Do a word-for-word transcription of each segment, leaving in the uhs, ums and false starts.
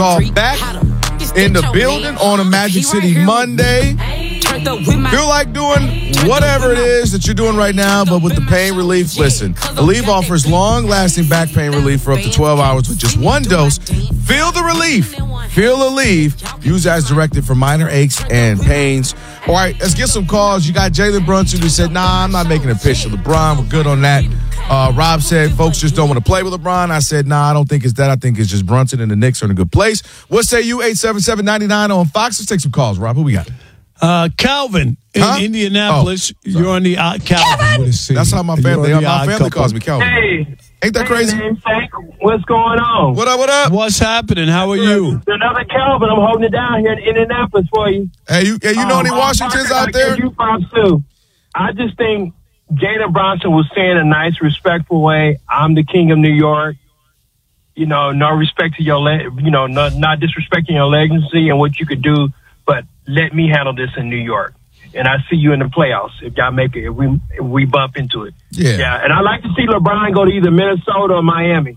back in the building on a Magic City Monday. Feel like doing whatever it is that you're doing right now, but with the pain relief. Listen, Aleve offers long-lasting back pain relief for up to twelve hours with just one dose. Feel the relief. Feel Aleve. Use as directed for minor aches and pains. All right, let's get some calls. You got Jalen Brunson who said, nah, I'm not making a pitch to LeBron. We're good on that. Uh, Rob said, folks just don't want to play with LeBron. I said, nah, I don't think it's that. I think it's just Brunson and the Knicks are in a good place. What say you? eight seven seven, nine nine on Fox. Let's take some calls, Rob. Who we got? Uh, Calvin in huh? Indianapolis. Oh, you're on the uh, Calvin. That's how my family. My family calls me Calvin. Hey, ain't that crazy? What's going on? What up? What up? What's happening? How are you? Another Calvin. I'm holding it down here in Indianapolis for you. Hey, you, hey, you know um, any Washingtons uh, out there? You too. I just think Jalen Brunson was saying in a nice, respectful way, "I'm the king of New York." You know, no respect to your, le- you know, not, not disrespecting your legacy and what you could do, but let me handle this in New York. And I see you in the playoffs if y'all make it, if we if we bump into it. Yeah. Yeah. And I'd like to see LeBron go to either Minnesota or Miami.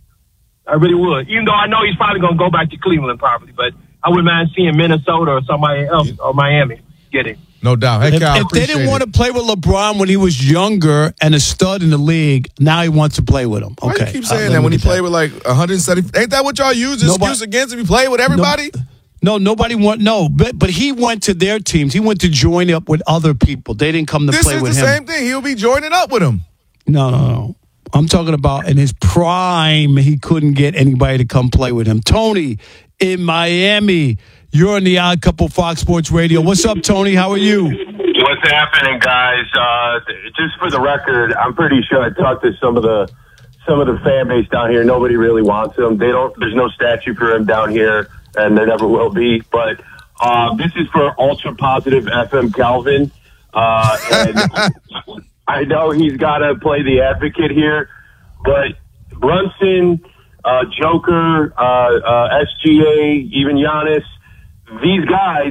I really would. Even though I know he's probably going to go back to Cleveland probably, but I wouldn't mind seeing Minnesota or somebody else or Miami get it. No doubt. Hey, if, Cal, if they didn't want to play with LeBron when he was younger and a stud in the league, now he wants to play with him. Okay. Why do you keep saying uh, that when he played with like one hundred seventy? Ain't that what y'all use as excuse against if he played with everybody? No, no nobody want no, but but he went to their teams. He went to join up with other people. They didn't come to this play with him. This is the same thing. He'll be joining up with him. No, no, no. I'm talking about in his prime, he couldn't get anybody to come play with him. Tony in Miami, you're on the Odd Couple Fox Sports Radio. What's up, Tony? How are you? What's happening, guys? Uh, just for the record, I'm pretty sure I talked to some of the some of the fan base down here. Nobody really wants him. They don't. There's no statue for him down here, and there never will be. But uh, this is for ultra positive F M Calvin. Uh, and I know he's got to play the advocate here, but Brunson, uh, Joker, uh, uh, S G A, even Giannis, these guys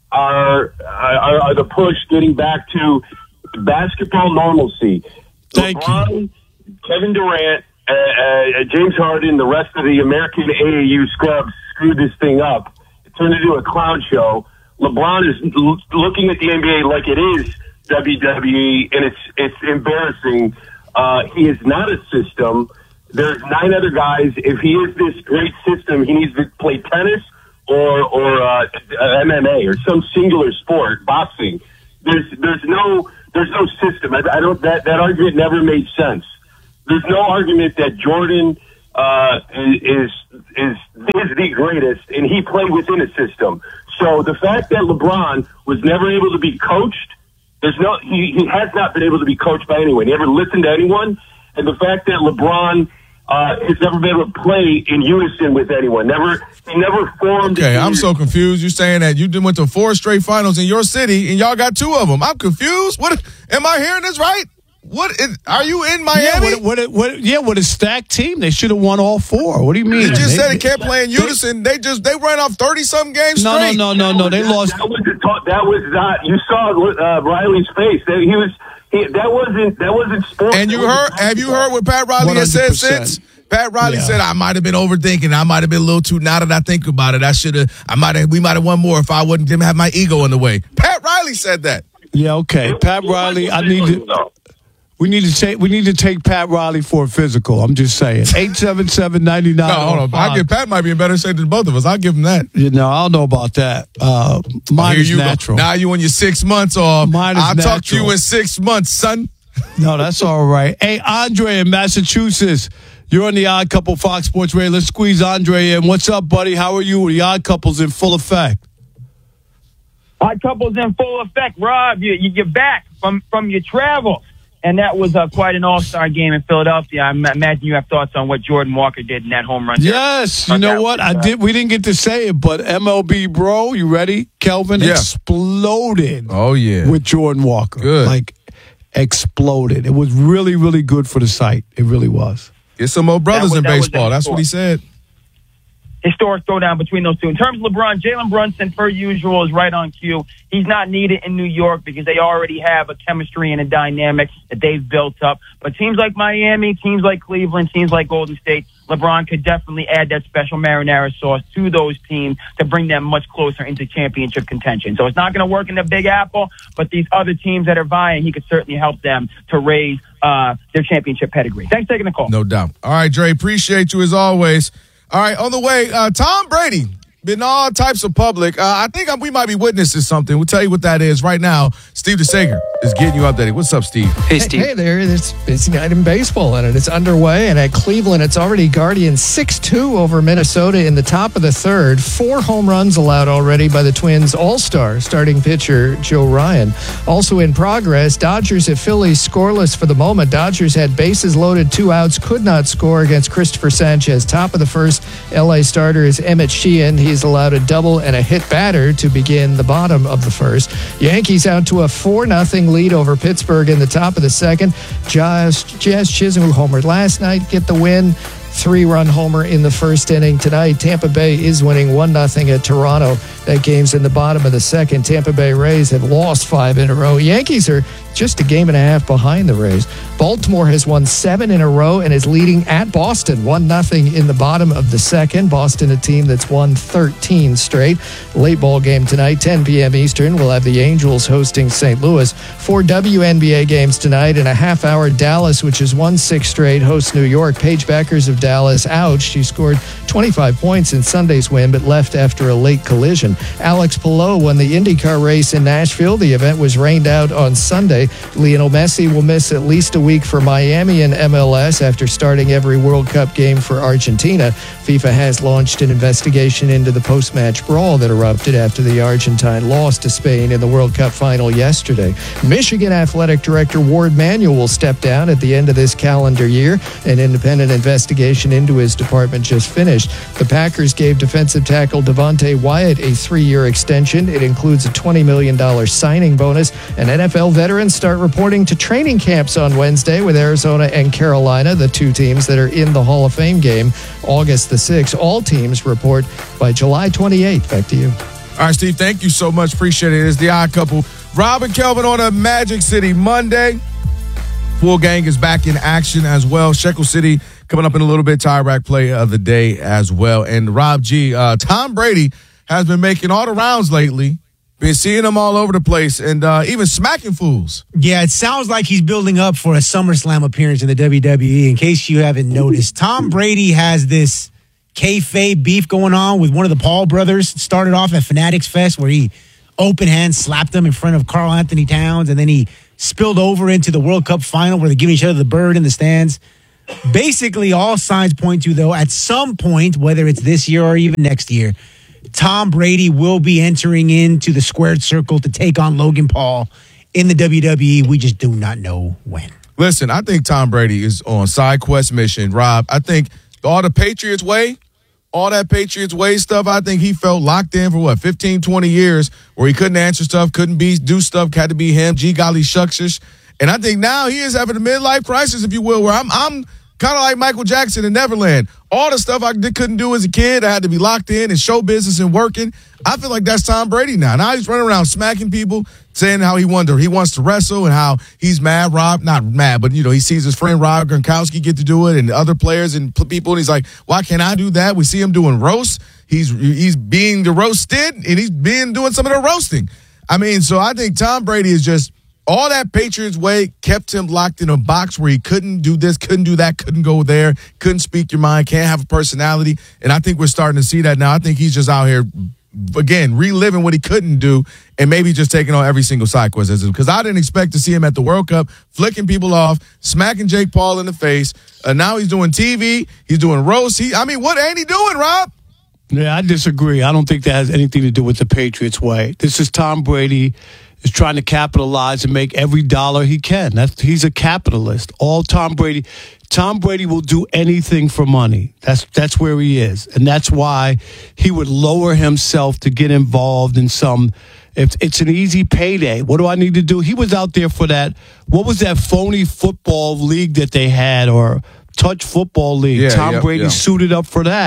are, are are the push getting back to basketball normalcy. Thank LeBron, you. Kevin Durant, uh, uh, James Harden, the rest of the American A A U scrubs screwed this thing up. It turned into a clown show. LeBron is l- looking at the N B A like it is W W E, and it's it's embarrassing. Uh, he is not a system. There's nine other guys. If he is this great system, he needs to play tennis or or uh, M M A or some singular sport, boxing. There's there's no there's no system. I, I don't that that argument never made sense. There's no argument that Jordan uh, is is is the greatest, and he played within a system. So the fact that LeBron was never able to be coached, there's no he, he has not been able to be coached by anyone. He never listened to anyone, and the fact that LeBron uh, has never been able to play in unison with anyone, never he never formed. Okay, I'm so confused. You're saying that you did went to four straight finals in your city, and y'all got two of them. I'm confused. What am I hearing this right? What is, are you in Miami? Yeah, what, what, what, yeah, with a stacked team, they should have won all four. What do you mean? You just they, said they can't play in unison. They, they just they ran off thirty some games no, straight. No, no, no, no, no. They lost. That was, that was not. You saw uh, Riley's face. He was. He, that wasn't. That wasn't sports. And you heard? Have you heard what Pat Riley has said since? Pat Riley yeah. said, "I might have been overthinking. I might have been a little too. Now that I think about it, I should have. I might have. We might have won more if I wouldn't didn't have my ego in the way." Pat Riley said that. Yeah. Okay. Pat Riley. I need to. We need to take we need to take Pat Riley for a physical. I'm just saying. eight seven seven, nine nine. No, hold on. I give Pat might be in better shape than both of us. I'll give him that. You know, I don't know about that. Uh, mine is you natural. Go. Now you on your six months off. Mine is I'll natural. talk to you in six months, son. No, that's all right. Hey, Andre in Massachusetts. You're on the Odd Couple Fox Sports Radio. Let's squeeze Andre in. What's up, buddy? How are you? The Odd Couple's in full effect. Odd Couple's in full effect, Rob. You, you're back from, from your travels. And that was uh, quite an all-star game in Philadelphia. I imagine you have thoughts on what Jordan Walker did in that home run. Yes, you know what? I did. We didn't get to say it, but M L B Bro, you ready? Kelvin yeah. exploded. Oh yeah, with Jordan Walker. Good, like exploded. It was really, really good for the site. It really was. Get some more brothers was, in that baseball. That's what he said. historic throwdown between those two. In terms of LeBron, Jalen Brunson, per usual, is right on cue. He's not needed in New York because they already have a chemistry and a dynamic that they've built up. But teams like Miami, teams like Cleveland, teams like Golden State, LeBron could definitely add that special marinara sauce to those teams to bring them much closer into championship contention. So it's not going to work in the Big Apple, but these other teams that are vying, he could certainly help them to raise uh, their championship pedigree. Thanks for taking the call. No doubt. All right, Dre, appreciate you as always. All right, on the way, uh, Tom Brady, been all types of public. Uh, I think we might be witnessing something. We'll tell you what that is right now. Steve DeSager is getting you updated. What's up, Steve? Hey, Steve. Hey, hey there. It's busy night in baseball, and it's underway. And at Cleveland, it's already Guardians six two over Minnesota in the top of the third. Four home runs allowed already by the Twins' all-star starting pitcher Joe Ryan. Also in progress, Dodgers at Phillies scoreless for the moment. Dodgers had bases loaded, two outs, could not score against Christopher Sanchez. Top of the first, L A starter is Emmett Sheehan. He's allowed a double and a hit batter to begin the bottom of the first. Yankees out to a four nothing lead over Pittsburgh in the top of the second. Jazz, Jazz Chisholm, who homered last night, get the win. Three-run homer in the first inning tonight. Tampa Bay is winning one nothing at Toronto. That game's in the bottom of the second. Tampa Bay Rays have lost five in a row. Yankees are just a game and a half behind the Rays. Baltimore has won seven in a row and is leading at Boston one nothing in the bottom of the second. Boston, a team that's won thirteen straight. Late ball game tonight, ten p.m. Eastern. We'll have the Angels hosting Saint Louis. Four W N B A games tonight. In a half hour, Dallas, which has won six straight, hosts New York. Paige Beckers of Dallas out. She scored twenty-five points in Sunday's win, but left after a late collision. Alex Palou won the IndyCar race in Nashville. The event was rained out on Sunday. Lionel Messi will miss at least a week for Miami and M L S after starting every World Cup game for Argentina. FIFA has launched an investigation into the post-match brawl that erupted after the Argentine lost to Spain in the World Cup final yesterday. Michigan Athletic Director Ward Manuel will step down at the end of this calendar year. An independent investigation into his department just finished. The Packers gave defensive tackle Devontae Wyatt a three-year extension. It includes a twenty million dollars signing bonus. And N F L veterans start reporting to training camps on Wednesday with Arizona and Carolina, the two teams that are in the Hall of Fame game, August the sixth. All teams report by July twenty-eighth. Back to you. All right, Steve, thank you so much. Appreciate it. It's the Odd Couple. Rob and Kelvin on a Magic City Monday. Full gang is back in action as well. Shekel City coming up in a little bit. Tie rack play of the day as well. And Rob G, uh, Tom Brady has been making all the rounds lately. Been seeing him all over the place and uh, even smacking fools. Yeah, it sounds like he's building up for a SummerSlam appearance in the W W E. In case you haven't noticed, Tom Brady has this kayfabe beef going on with one of the Paul brothers. It started off at Fanatics Fest where he open hand slapped him in front of Karl Anthony Towns, and then he spilled over into the World Cup final where they're giving each other the bird in the stands. Basically, all signs point to, though, at some point, whether it's this year or even next year, Tom Brady will be entering into the squared circle to take on Logan Paul in the W W E. We just do not know when. Listen, I think Tom Brady is on side quest mission, Rob. I think all the Patriots way, all that Patriots way stuff, I think he felt locked in for, what, fifteen, twenty years where he couldn't answer stuff, couldn't be do stuff, had to be him, gee golly shucksish. And I think now he is having a midlife crisis, if you will, where I'm I'm kind of like Michael Jackson in Neverland. All the stuff I did, couldn't do as a kid, I had to be locked in and show business and working. I feel like that's Tom Brady now. Now he's running around smacking people, saying how he wonder he wants to wrestle and how he's mad. Rob, not mad, but you know he sees his friend Rob Gronkowski get to do it and other players and people, and he's like, why can't I do that? We see him doing roasts. He's he's being the roasted and he's being doing some of the roasting. I mean, so I think Tom Brady is just. All that Patriots way kept him locked in a box where he couldn't do this, couldn't do that, couldn't go there, couldn't speak your mind, can't have a personality. And I think we're starting to see that now. I think he's just out here, again, reliving what he couldn't do and maybe just taking on every single side quest. Because I didn't expect to see him at the World Cup, flicking people off, smacking Jake Paul in the face. Uh, now he's doing T V. He's doing roast. He, I mean, what ain't he doing, Rob? Yeah, I disagree. I don't think that has anything to do with the Patriots way. This is Tom Brady is trying to capitalize and make every dollar he can. That's, he's a capitalist. All Tom Brady, Tom Brady will do anything for money. That's that's where he is, and that's why he would lower himself to get involved in some. If it's an easy payday, what do I need to do? He was out there for that. What was that phony football league that they had, or touch football league? Yeah, Tom yep, Brady yep. suited up for that.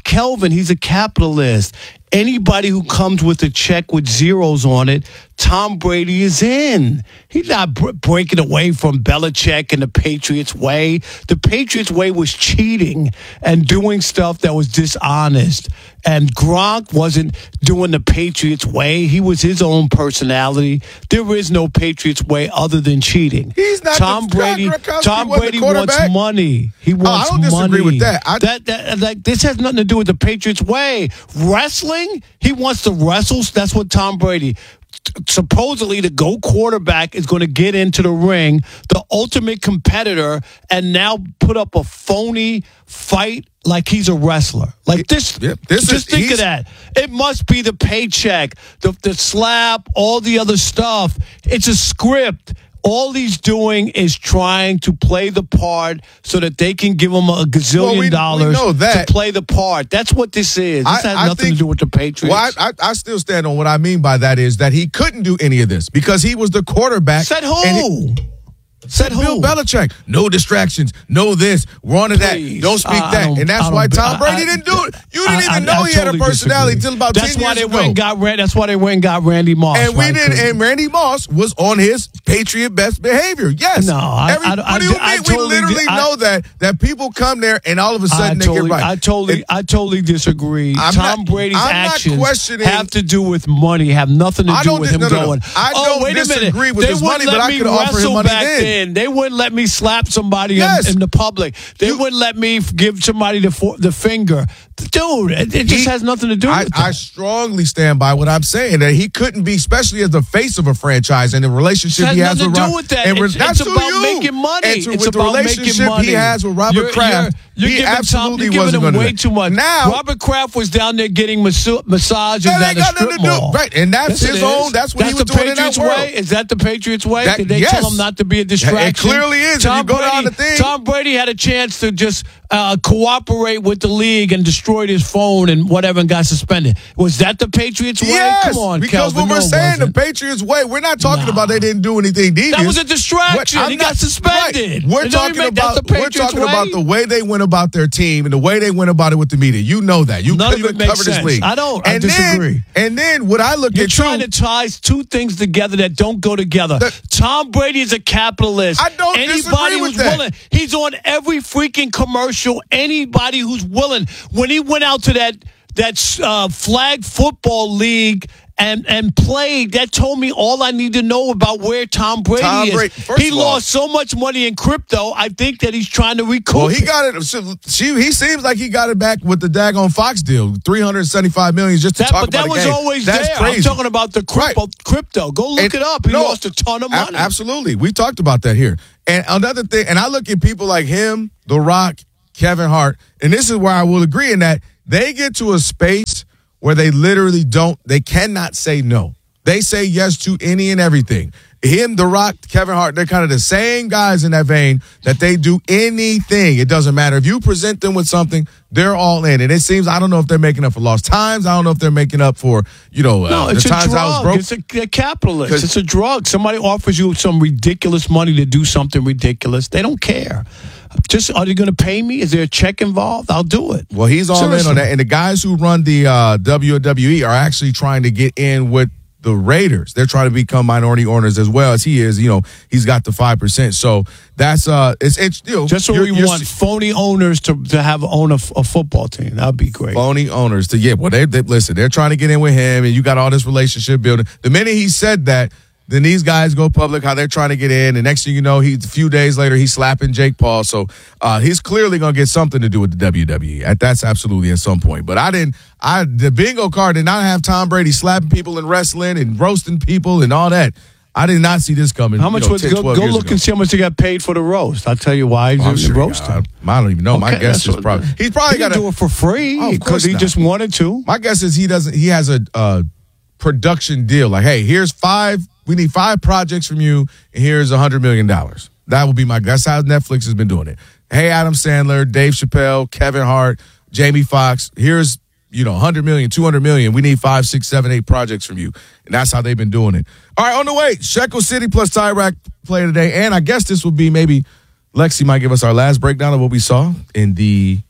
Kelvin, he's a capitalist. Anybody who comes with a check with zeros on it, Tom Brady is in. He's not br- breaking away from Belichick and the Patriots way. The Patriots way was cheating and doing stuff that was dishonest. And Gronk wasn't doing the Patriots way. He was his own personality. There is no Patriots way other than cheating. He's not Tom the, Brady. Gronkowski Tom Brady wants money. He wants oh, I don't money. disagree with that. I, that, that like this has nothing to do with the Patriots way. Wrestling, he wants to wrestle. That's what Tom Brady. Supposedly, the GOAT quarterback is going to get into the ring, the ultimate competitor, and now put up a phony fight like he's a wrestler. Like this, yeah, this just is, think of that. It must be the paycheck, the, the slap, all the other stuff. It's a script. All he's doing is trying to play the part so that they can give him a gazillion well, we, dollars we know that. to play the part. That's what this is. This I, has I nothing think, to do with the Patriots. Well, I, I, I still stand on what I mean by that is that he couldn't do any of this because he was the quarterback. Said who? And it, Said Bill who? Belichick. No distractions. No this. We're on to that. Don't speak I, that. I and that's why Tom Brady I, didn't do it. You didn't I, even I, know I he had totally a personality until about that's ten why years they ago. Went and got, that's why they went and got Randy Moss. And we right? didn't. And Randy Moss was on his Patriot best behavior. Yes. No, I, Every, I, what I, do you I, mean? I totally we literally I, know that that people come there and all of a sudden they totally, get right. I totally, it, I totally disagree. I'm Tom not, Brady's I'm actions not questioning, have to do with money. Have nothing to I do don't with dis- him no, no, no. going. I oh, don't wait a minute. disagree with they his wouldn't money, but let I me could offer him wrestle money back then. then. They wouldn't let me slap somebody Yes. in, in the public. They You, wouldn't let me give somebody the for, the finger. Dude, it, it just he, has nothing to do I, with that. I strongly stand by what I'm saying that he couldn't be, especially as the face of a franchise and the relationship It he has has nothing with to do Rob, with that. and It's, that's it's to about you. making money. And to, it's with the about relationship making money. he has with Robert you're, Kraft, you're, you're he giving absolutely Tom, you're wasn't giving him going way to. too much. Now, Robert Kraft was down there getting massage massages that at ain't the got strip nothing to do. mall. Right, and that's yes, his own. That's what that's he was the doing Patriots in that world. way. Is that the Patriots way? That, Did they yes. tell him not to be a distraction? It clearly is. Tom if you go Brady, down the thing. Tom Brady had a chance to just uh, cooperate with the league and destroyed his phone and whatever and got suspended. Was that the Patriots way? Yes, Come on, because Kelvin, what we're no, saying, the wasn't. Patriots way. We're not talking Nah. about they didn't do anything devious. That was a distraction. What, he not, got suspended. Right. We're And talking make, about that's the we're Patriots talking way? about the way they went about their team and the way they went about it with the media. You know that. You None of couldn't it even makes cover this sense. league. I don't. I And disagree. Then, and then what I look You're at trying too, to tie two things together that don't go together. The- Tom Brady is a capitalist. I don't Anybody disagree with who's that. willing, he's on every freaking commercial. Anybody who's willing. When he went out to that that uh, flag football league and and played, that told me all I need to know about where Tom Brady Tom is. Brady- first he of all- lost so much money in crypto. I think that he's trying to recoup. well, he it. got it. so She, he seems like he got it back with the daggone Fox deal, three hundred seventy-five million just to That, talk but that about was the game. always That's there. crazy. I'm talking about the crypto. Right. Crypto. Go look And- it up. He no, lost a ton of money. A- absolutely. We talked about that here. And another thing, and I look at people like him, The Rock, Kevin Hart, and this is where I will agree in that they get to a space where they literally don't, they cannot say no. They say yes to any and everything. Him, The Rock, Kevin Hart, they're kind of the same guys in that vein that they do anything. It doesn't matter. If you present them with something, they're all in. And it seems, I don't know if they're making up for lost times. I don't know if they're making up for, you know, No, uh, it's the a times I was drug. broke. It's a, a capitalist. 'Cause- It's a drug. Somebody offers you some ridiculous money to do something ridiculous. They don't care. Just, are they going to pay me? Is there a check involved? I'll do it. Well, he's all Seriously. in on that. And the guys who run the uh, W W E are actually trying to get in with the Raiders. They're trying to become minority owners as well as he is. You know, he's got the five percent. So that's, uh, it's, it's you know, Just so you're- we you're want s- phony owners to, to have own a, f- a football team. That would be great. phony owners to, yeah, well, they, they, listen, they're trying to get in with him and you got all this relationship building. The minute he said that, then these guys go public how they're trying to get in. And next thing you know, he, a few days later, he's slapping Jake Paul. So uh, he's clearly going to get something to do with the W W E. At, that's absolutely at some point. But I didn't, I the bingo card did not have Tom Brady slapping people and wrestling and roasting people and all that. I did not see this coming. How much you know, was ten, go, twelve go years look ago. and see how much they got paid for the roast. I'll tell you why he's I'm sure, roasting. I, I don't even know. My Okay, guess that's is what- probably he's probably He got didn't do it for free Oh, of because course he not. just wanted to. My guess is he doesn't. He has a uh, production deal. Like, hey, here's five. We need five projects from you, and here's a hundred million dollars. That would be my. That's how Netflix has been doing it. Hey, Adam Sandler, Dave Chappelle, Kevin Hart, Jamie Foxx. Here's you know, one hundred million, two hundred million. We need five, six, seven, eight projects from you, and that's how they've been doing it. All right, on the way, Shekel City plus Tyrack play today, and I guess this will be maybe Lexi might give us our last breakdown of what we saw in the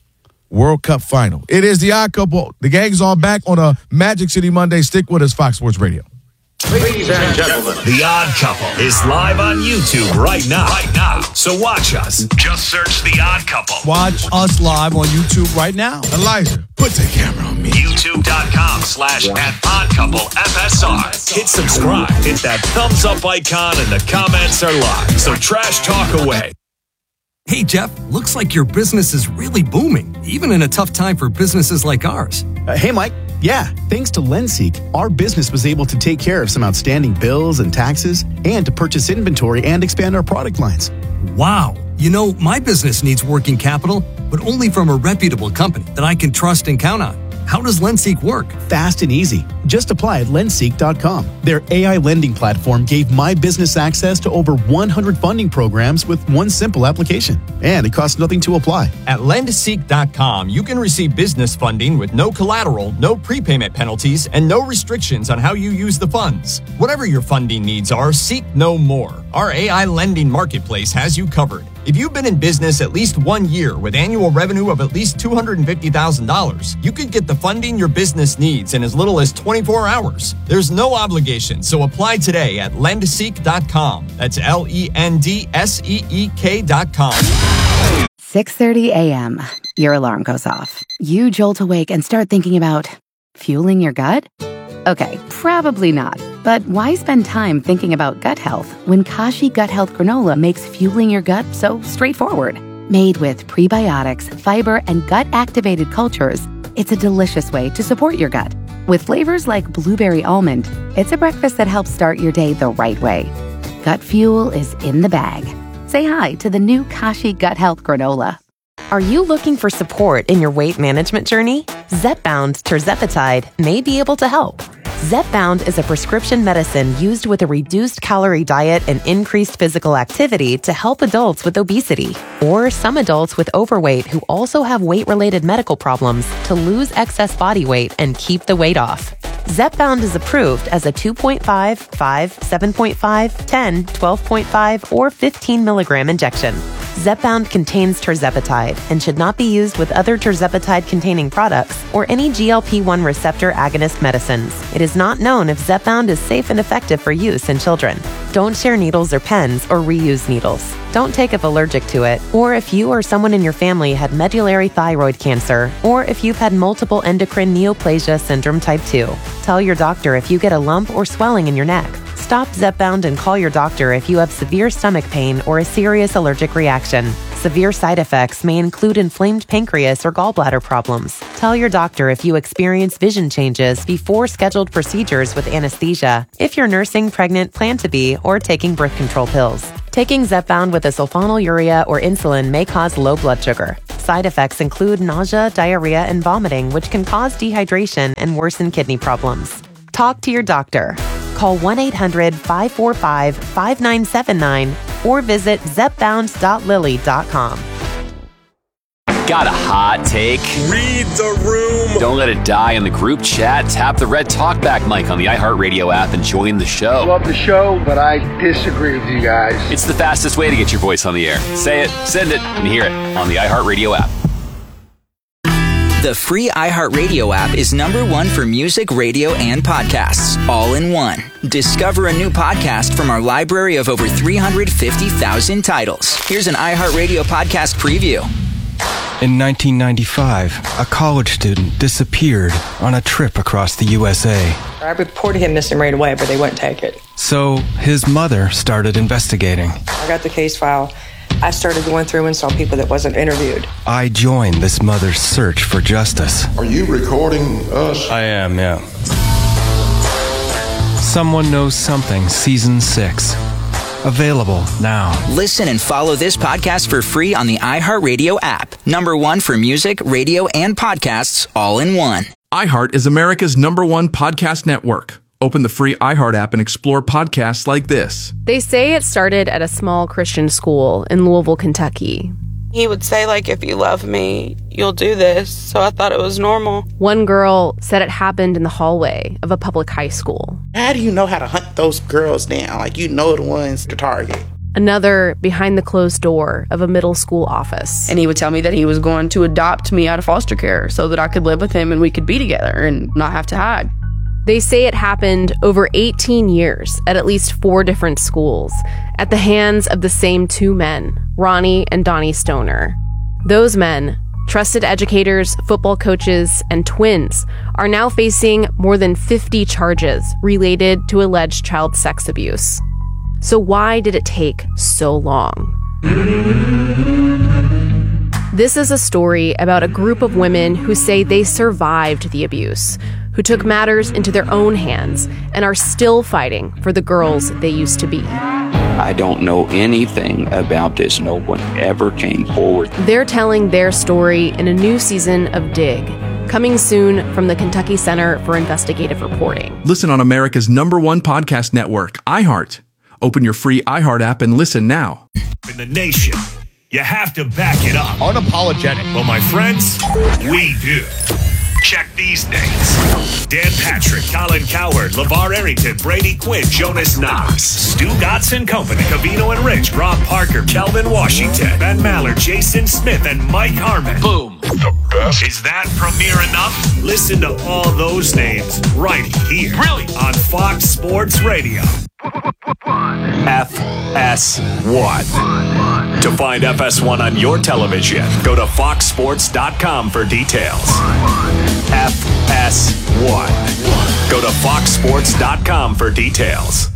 World Cup final. It is the Odd Couple. The gang's on back on a Magic City Monday. Stick with us, Fox Sports Radio. Ladies and gentlemen, The Odd Couple is live on YouTube right now. Right now. So watch us. Just search The Odd Couple. Watch us live on YouTube right now. Elijah, put the camera on me. YouTube.com slash at Odd Couple F S R. Hit subscribe. Hit that thumbs up icon and the comments are live. So trash talk away. Hey, Jeff, looks like your business is really booming, even in a tough time for businesses like ours. Uh, hey, Mike. Yeah, thanks to LendSeek, our business was able to take care of some outstanding bills and taxes and to purchase inventory and expand our product lines. Wow. You know, my business needs working capital, but only from a reputable company that I can trust and count on. How does LendSeek work? Fast and easy. Just apply at lendseek dot com. Their A I lending platform gave my business access to over one hundred funding programs with one simple application. And it costs nothing to apply. At lendseek dot com, you can receive business funding with no collateral, no prepayment penalties, and no restrictions on how you use the funds. Whatever your funding needs are, seek no more. Our A I lending marketplace has you covered. If you've been in business at least one year with annual revenue of at least two hundred fifty thousand dollars, you could get the funding your business needs in as little as twenty-four hours. There's no obligation, so apply today at lendseek dot com. That's L E N D S E E K dot com. six thirty a.m. Your alarm goes off. You jolt awake and start thinking about fueling your gut? Okay, probably not. But why spend time thinking about gut health when Kashi Gut Health Granola makes fueling your gut so straightforward? Made with prebiotics, fiber, and gut-activated cultures, it's a delicious way to support your gut. With flavors like blueberry almond, it's a breakfast that helps start your day the right way. Gut fuel is in the bag. Say hi to the new Kashi Gut Health Granola. Are you looking for support in your weight management journey? Zepbound Tirzepatide may be able to help. Zepbound is a prescription medicine used with a reduced calorie diet and increased physical activity to help adults with obesity or some adults with overweight who also have weight-related medical problems to lose excess body weight and keep the weight off. Zepbound is approved as a two point five, five, seven point five, ten, twelve point five, or fifteen milligram injection. Zepbound contains tirzepatide and should not be used with other tirzepatide-containing products or any G L P one receptor agonist medicines. It is not known if Zepbound is safe and effective for use in children. Don't share needles or pens or reuse needles. Don't take if allergic to it, or if you or someone in your family had medullary thyroid cancer, or if you've had multiple endocrine neoplasia syndrome type two. Tell your doctor if you get a lump or swelling in your neck. Stop Zepbound and call your doctor if you have severe stomach pain or a serious allergic reaction. Severe side effects may include inflamed pancreas or gallbladder problems. Tell your doctor if you experience vision changes before scheduled procedures with anesthesia, if you're nursing, pregnant, plan to be, or taking birth control pills. Taking Zepbound with a sulfonylurea or insulin may cause low blood sugar. Side effects include nausea, diarrhea, and vomiting, which can cause dehydration and worsen kidney problems. Talk to your doctor. Call one eight hundred, five four five, five nine seven nine or visit zepbound dot lilly dot com. Got a hot take? Read the room. Don't let it die in the group chat. Tap the red talkback mic on the iHeartRadio app and join the show. Love the show, but I disagree with you guys. It's the fastest way to get your voice on the air. Say it, send it, and hear it on the iHeartRadio app. The free iHeartRadio app is number one for music, radio, and podcasts, all in one. Discover a new podcast from our library of over three hundred fifty thousand titles. Here's an iHeartRadio podcast preview. In nineteen ninety-five, a college student disappeared on a trip across the U S A. I reported him missing right away, but they wouldn't take it. So his mother started investigating. I got the case file. I started going through and saw people that wasn't interviewed. I joined this mother's search for justice. Are you recording us? I am, yeah. Someone Knows Something, Season six. Available now. Listen and follow this podcast for free on the iHeartRadio app. Number one for music, radio, and podcasts, all in one. iHeart is America's number one podcast network. Open the free iHeart app and explore podcasts like this. They say it started at a small Christian school in Louisville, Kentucky. He would say, like, if you love me, you'll do this. So I thought it was normal. One girl said it happened in the hallway of a public high school. How do you know how to hunt those girls down? Like, you know the ones to target. Another behind the closed door of a middle school office. And he would tell me that he was going to adopt me out of foster care so that I could live with him and we could be together and not have to hide. They say it happened over eighteen years at at least four different schools at the hands of the same two men, Ronnie and Donnie Stoner. Those men, trusted educators, football coaches, and twins, are now facing more than fifty charges related to alleged child sex abuse. So why did it take so long? This is a story about a group of women who say they survived the abuse, who took matters into their own hands and are still fighting for the girls they used to be. I don't know anything about this. No one ever came forward. They're telling their story in a new season of Dig, coming soon from the Kentucky Center for Investigative Reporting. Listen on America's number one podcast network, iHeart. Open your free iHeart app and listen now. In the nation, you have to back it up. Unapologetic. Well, my friends, we do. Check these names. Dan Patrick, Colin Cowherd, LeVar Arrington, Brady Quinn, Jonas Knox, Stu Dotson Company, Cavino and Rich, Rob Parker, Kelvin Washington, Ben Maller, Jason Smith, and Mike Harmon. Boom. The best. Is that premiere enough? Listen to all those names right here. Brilliant. On Fox Sports Radio. F S one. To find F S one on your television, go to fox sports dot com for details. F S one. Go to fox sports dot com for details.